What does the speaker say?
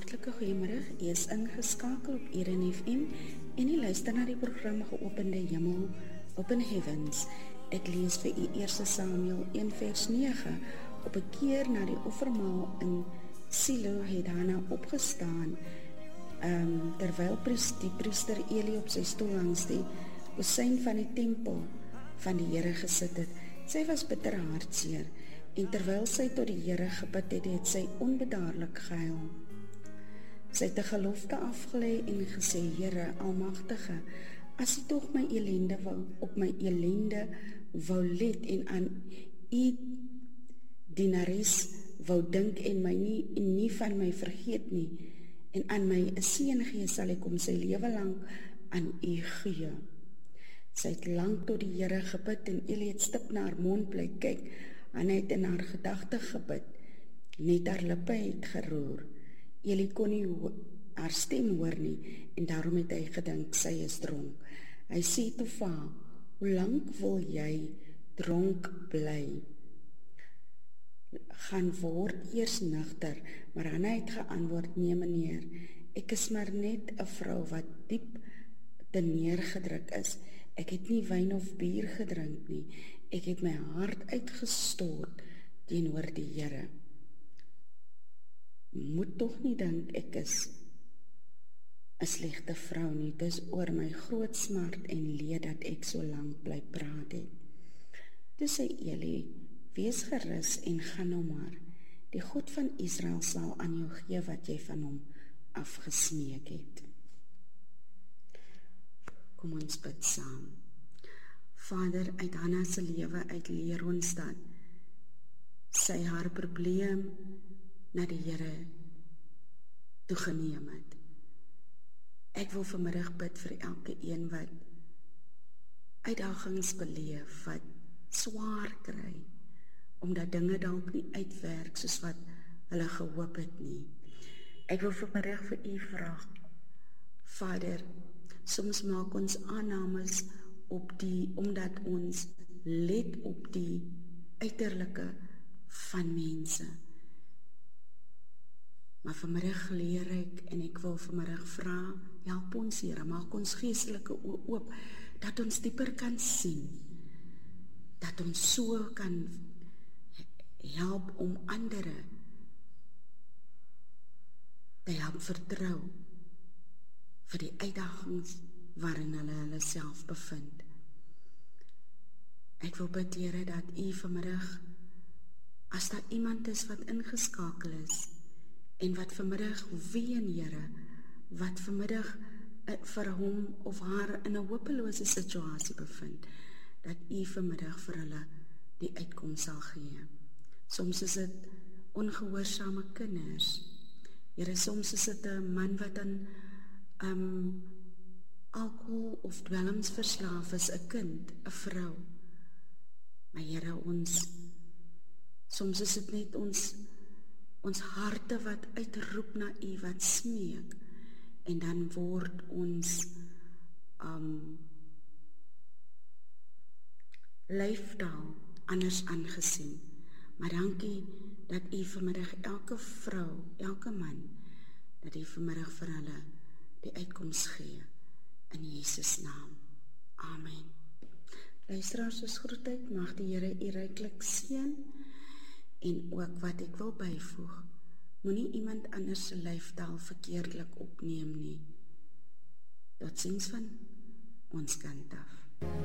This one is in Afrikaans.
Hartlike goeiemiddag, jy is ingeskakel op Eden FM en jy luister na die program Geopende Hemel, Open Heavens. Ek lees vir u 1 Samuel 1 vers 9. Op 'n keer na die offermaal in Silo het Hanna opgestaan, terwyl die priester Eli op sy stoel langs die kusyn van die tempel van die Here gesit het. Sy was bitter hartseer, en terwyl sy tot die Here gebid het, het sy onbedaarlik gehuil. Sy het 'n gelofte afgelê en gesê, Here, Almagtige, as U tog my elende op my elende wou let en aan U dienares wou dink en my nie van my vergeet nie, en aan my 'n seën gee, sal ek hom sy lewe lank aan U gee. Sy het lank tot die Here gebid en Eli het stip na haar mond bly kyk, en hy het in haar gedagte gebid, net haar lippe het geroer. Eli kon nie haar stem hoor nie, en daarom het hy gedink, sy is dronk. Hy sê toe vir haar, hoe lank wil jy dronk bly? Gaan word eers nugter, maar Hanna het geantwoord, nee meneer, ek is maar net 'n vrou wat diep te neergedruk is. Ek het nie wyn of bier gedrink nie. Ek het my hart uitgestort teenoor die Here. Moet tog nie dink ek is 'n slegte vrou nie. Dis oor my groot smart en leed dat ek so lank bly praat het. Toe sê Eli, wees gerus en gaan nou maar. Die God van Israel sal aan jou gee wat jy van hom afgesmeek het. Kom ons bid saam. Vader, uit Hanna se lewe uit leer ons dat sy haar probleem na die Here toegeneem het. Ek wil vanmiddag bid vir elke een wat uitdagings beleef, wat swaar kry, omdat dinge dalk nie uitwerk soos wat hulle gehoop het nie. Ek wil vanmiddag vir u vra, Vader, soms maak ons aannames omdat ons let op die uiterlike van mense. Maar vanmiddag leer ek en ek wil vanmiddag vra, help ons Here, maak ons geestelike oë oop, dat ons dieper kan sien, dat ons so kan help om ander te help vertrou vir die uitdagings waarin hulle self bevind. Ek wil bid, Here, dat u vanmiddag, as daar iemand is wat ingeskakel is, en wat vanmiddag ween, Here, wat vanmiddag vir hom of haar in 'n hopelose situasie bevind, dat u vanmiddag vir hulle die uitkoms sal gee. Soms is dit ongehoorsame kinders. Here, soms is dit 'n man wat aan alkohol of dwelms verslaaf is, 'n kind, 'n vrou. Maar Here, soms is dit net ons harte wat uitroep na u, wat smeek, en dan word ons lyfstaal anders aangesien. Maar dankie dat u vanmiddag elke vrou, elke man, dat u vanmiddag vir hulle die uitkoms gee, in Jesus naam. Amen. Luisteraars, soos groetheid, mag die Here u ryklik seën, en ook wat ek wil byvoeg, moenie iemand anders se lyfstaal verkeerdelik opneem nie. Totsiens van ons kant af.